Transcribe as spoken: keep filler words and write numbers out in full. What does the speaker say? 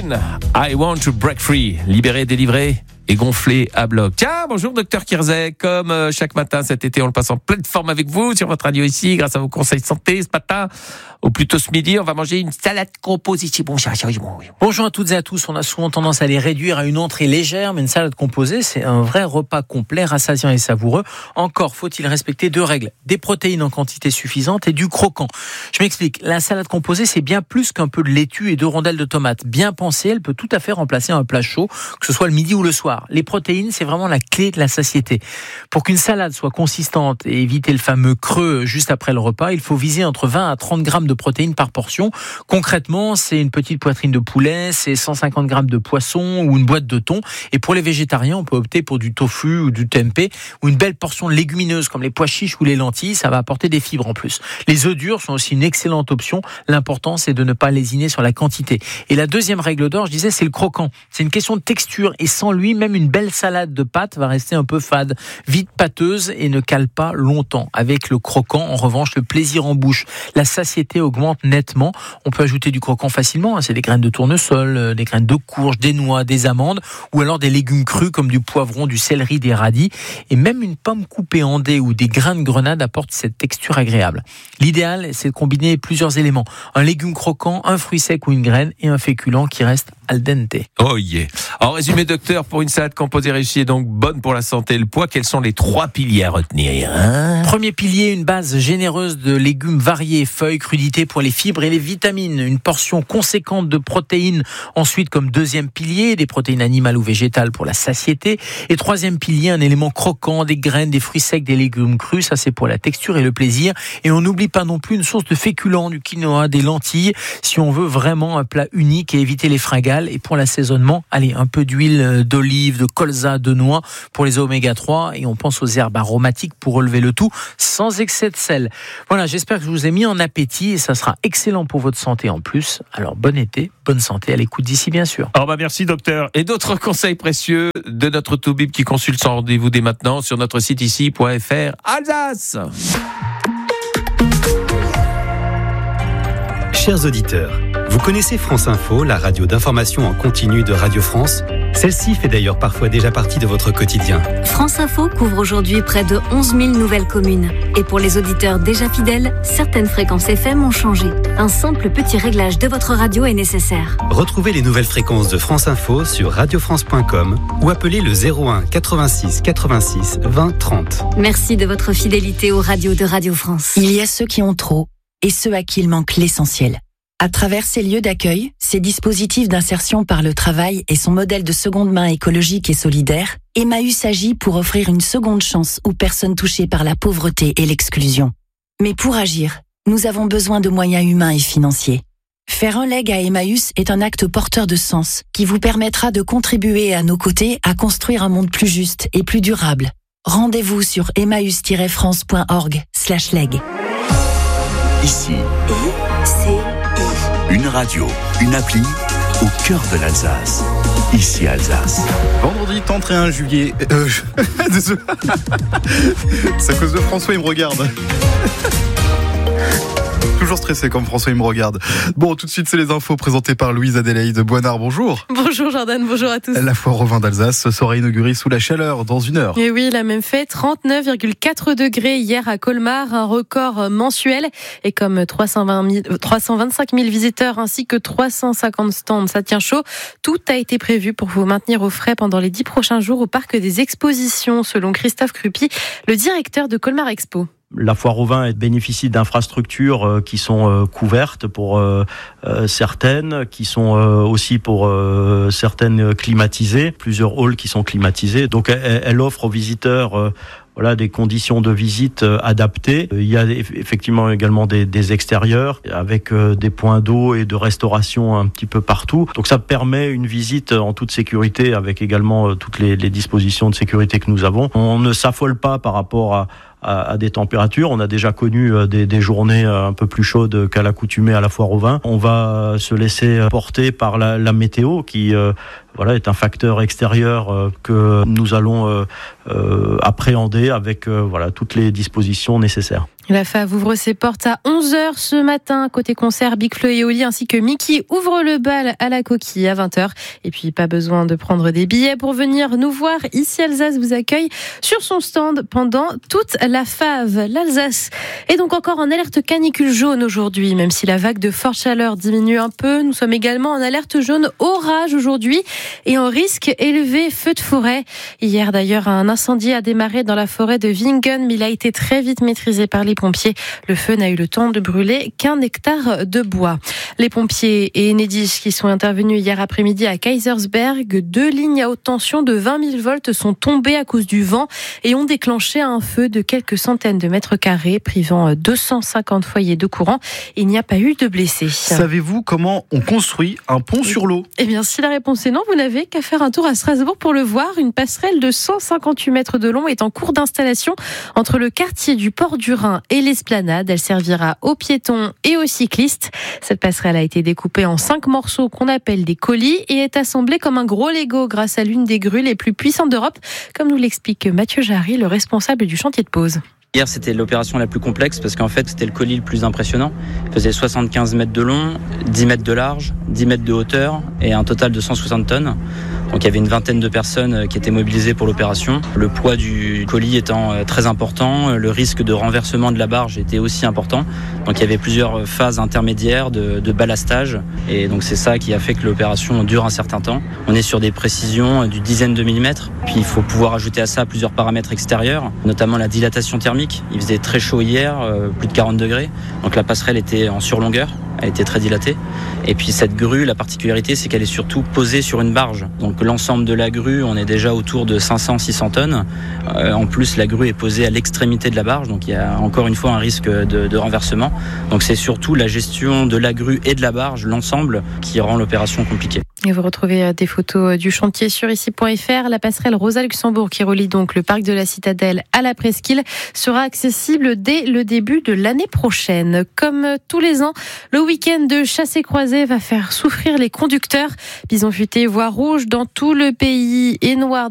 Ken, I want to break free. Libéré, délivré et gonflé à bloc. Tiens, bonjour docteur Kirzet. Comme euh, chaque matin cet été, on le passe en pleine forme avec vous sur votre radio ici, grâce à vos conseils santé. Ce matin, ou plutôt ce midi, on va manger une salade composée. Bon, bonjour à toutes et à tous. On a souvent tendance à les réduire à une entrée légère, mais une salade composée, c'est un vrai repas complet, rassasiant et savoureux. Encore faut-il respecter deux règles. Des protéines en quantité suffisante et du croquant. Je m'explique. La salade composée, c'est bien plus qu'un peu de laitue et deux rondelles de tomates. Bien pensée, elle peut tout à fait remplacer un plat chaud, que ce soit le midi ou le soir. Les protéines, c'est vraiment la clé de la satiété. Pour qu'une salade soit consistante et éviter le fameux creux juste après le repas, il faut viser entre vingt à trente grammes de protéines par portion. Concrètement, c'est une petite poitrine de poulet, c'est cent cinquante grammes de poisson ou une boîte de thon. Et pour les végétariens, on peut opter pour du tofu ou du tempeh ou une belle portion de légumineuses comme les pois chiches ou les lentilles. Ça va apporter des fibres en plus. Les œufs durs sont aussi une excellente option. L'important, c'est de ne pas lésiner sur la quantité. Et la deuxième règle d'or, je disais, c'est le croquant. C'est une question de texture et sans lui, même une belle salade de pâtes va rester un peu fade, vite pâteuse et ne cale pas longtemps. Avec le croquant, en revanche, le plaisir en bouche, la satiété augmente nettement. On peut ajouter du croquant facilement, hein. C'est des graines de tournesol, des graines de courge, des noix, des amandes ou alors des légumes crus comme du poivron, du céleri, des radis. Et même une pomme coupée en dés ou des grains de grenade apportent cette texture agréable. L'idéal, c'est de combiner plusieurs éléments. Un légume croquant, un fruit sec ou une graine et un féculent qui reste al dente. Oh yeah. En résumé, docteur, pour une salade composée réussie et donc bonne pour la santé et le poids, quels sont les trois piliers à retenir, hein? Premier pilier, une base généreuse de légumes variés, feuilles, crudités pour les fibres et les vitamines. Une portion conséquente de protéines. Ensuite, comme deuxième pilier, des protéines animales ou végétales pour la satiété. Et troisième pilier, un élément croquant, des graines, des fruits secs, des légumes crus. Ça, c'est pour la texture et le plaisir. Et on n'oublie pas non plus une source de féculents, du quinoa, des lentilles, si on veut vraiment un plat unique et éviter les fringales. Et pour l'assaisonnement, allez, un peu d'huile d'olive, de colza, de noix pour les oméga trois. Et on pense aux herbes aromatiques pour relever le tout sans excès de sel. Voilà, j'espère que je vous ai mis en appétit et ça sera excellent pour votre santé en plus. Alors, bon été, bonne santé à l'écoute d'ici, bien sûr. Oh bah merci, docteur. Et d'autres conseils précieux de notre Toubib qui consulte son rendez-vous dès maintenant sur notre site ici point f r Alsace. Chers auditeurs, vous connaissez France Info, la radio d'information en continu de Radio France? Celle-ci fait d'ailleurs parfois déjà partie de votre quotidien. France Info couvre aujourd'hui près de onze mille nouvelles communes. Et pour les auditeurs déjà fidèles, certaines fréquences F M ont changé. Un simple petit réglage de votre radio est nécessaire. Retrouvez les nouvelles fréquences de France Info sur radio france point com ou appelez le zéro un quatre-vingt-six quatre-vingt-six vingt trente. Merci de votre fidélité aux radios de Radio France. Il y a ceux qui ont trop et ceux à qui il manque l'essentiel. À travers ces lieux d'accueil, ces dispositifs d'insertion par le travail et son modèle de seconde main écologique et solidaire, Emmaüs agit pour offrir une seconde chance aux personnes touchées par la pauvreté et l'exclusion. Mais pour agir, nous avons besoin de moyens humains et financiers. Faire un leg à Emmaüs est un acte porteur de sens qui vous permettra de contribuer à nos côtés à construire un monde plus juste et plus durable. Rendez-vous sur emmaüs tiret france point org slash leg. Ici, I, C, I. Une radio, une appli au cœur de l'Alsace. Ici Alsace. Vendredi trente et un juillet. Euh, désolé. C'est à cause de François, il me regarde. Toujours stressé comme François, il me regarde. Bon, tout de suite, c'est les infos présentées par Louise Adélaïde Boinard. Bonjour. Bonjour Jordan, bonjour à tous. La foire au vin d'Alsace sera inaugurée sous la chaleur dans une heure. Et oui, il a même fait trente-neuf virgule quatre degrés hier à Colmar, un record mensuel. Et comme trois cent vingt mille, trois cent vingt-cinq mille visiteurs ainsi que trois cent cinquante stands, ça tient chaud. Tout a été prévu pour vous maintenir au frais pendant les dix prochains jours au parc des expositions, selon Christophe Crupi, le directeur de Colmar Expo. La foire au vin bénéficie d'infrastructures qui sont couvertes pour certaines, qui sont aussi pour certaines climatisées, plusieurs halls qui sont climatisés. Donc elle offre aux visiteurs voilà, des conditions de visite adaptées. Il y a effectivement également des, des extérieurs avec des points d'eau et de restauration un petit peu partout. Donc ça permet une visite en toute sécurité avec également toutes les, les dispositions de sécurité que nous avons. On ne s'affole pas par rapport à À, à des températures. On a déjà connu des, des journées un peu plus chaudes qu'à l'accoutumée à la foire au vin. On va se laisser porter par la, la météo qui euh, voilà, est un facteur extérieur euh, que nous allons euh, euh, appréhender avec euh, voilà, toutes les dispositions nécessaires. La F A V ouvre ses portes à onze heures ce matin. Côté concert, Big Flo et Oli ainsi que Mickey ouvre le bal à la Coquille à vingt heures. Et puis, pas besoin de prendre des billets pour venir nous voir. Ici, Alsace vous accueille sur son stand pendant toute la F A V. L'Alsace est donc encore en alerte canicule jaune aujourd'hui. Même si la vague de forte chaleur diminue un peu, nous sommes également en alerte jaune orage aujourd'hui et en risque élevé feu de forêt. Hier, d'ailleurs, un incendie a démarré dans la forêt de Wingen, mais il a été très vite maîtrisé par les pompiers. Le feu n'a eu le temps de brûler qu'un hectare de bois. Les pompiers et Enedis qui sont intervenus hier après-midi à Kaisersberg, deux lignes à haute tension de vingt mille volts sont tombées à cause du vent et ont déclenché un feu de quelques centaines de mètres carrés, privant deux cent cinquante foyers de courant. Il n'y a pas eu de blessés. Savez-vous comment on construit un pont sur l'eau ? Eh bien, si la réponse est non, vous n'avez qu'à faire un tour à Strasbourg pour le voir. Une passerelle de cent cinquante-huit mètres de long est en cours d'installation entre le quartier du Port du Rhin et l'esplanade. Elle servira aux piétons et aux cyclistes. Cette passerelle a été découpée en cinq morceaux qu'on appelle des colis et est assemblée comme un gros Lego grâce à l'une des grues les plus puissantes d'Europe, comme nous l'explique Mathieu Jarry, le responsable du chantier de pose. Hier, c'était l'opération la plus complexe parce qu'en fait, c'était le colis le plus impressionnant. Il faisait soixante-quinze mètres de long, dix mètres de large, dix mètres de hauteur et un total de cent soixante tonnes. Donc il y avait une vingtaine de personnes qui étaient mobilisées pour l'opération. Le poids du colis étant très important, le risque de renversement de la barge était aussi important. Donc il y avait plusieurs phases intermédiaires de, de ballastage et donc c'est ça qui a fait que l'opération dure un certain temps. On est sur des précisions d'une dizaine de millimètres. Puis il faut pouvoir ajouter à ça plusieurs paramètres extérieurs, notamment la dilatation thermique. Il faisait très chaud hier, plus de quarante degrés. Donc la passerelle était en surlongueur. Elle était très dilatée. Et puis cette grue, la particularité, c'est qu'elle est surtout posée sur une barge. Donc l'ensemble de la grue, on est déjà autour de cinq cents à six cents tonnes. Euh, en plus, la grue est posée à l'extrémité de la barge, donc il y a encore une fois un risque de, de renversement. Donc c'est surtout la gestion de la grue et de la barge, l'ensemble, qui rend l'opération compliquée. Et vous retrouvez des photos du chantier sur ici point f r. La passerelle Rosa-Luxembourg qui relie donc le parc de la Citadelle à la Presqu'île sera accessible dès le début de l'année prochaine. Comme tous les ans, le week-end de chassé-croisé va faire souffrir les conducteurs. Bison futé, voire rouge dans tout le pays et noir